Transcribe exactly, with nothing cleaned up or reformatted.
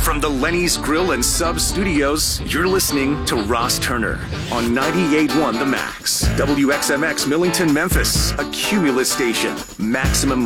From the Lenny's Grill and Sub Studios, you're listening to Ross Turner on ninety-eight point one The Max. W X M X Millington, Memphis, a Cumulus station. Maximum